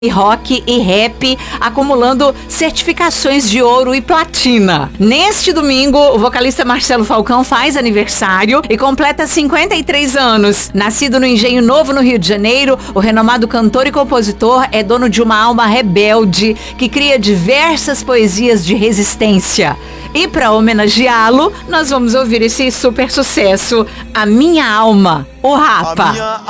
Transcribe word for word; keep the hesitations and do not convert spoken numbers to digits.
rock e rap, acumulando certificações de ouro e platina. Neste domingo, o vocalista Marcelo Falcão faz aniversário e completa cinquenta e três anos. Nascido no Engenho Novo, no Rio de Janeiro, o renomado cantor e compositor é dono de uma alma rebelde que cria diversas poesias de resistência. E para homenageá-lo, nós vamos ouvir esse super sucesso, A Minha Alma, o Rapa.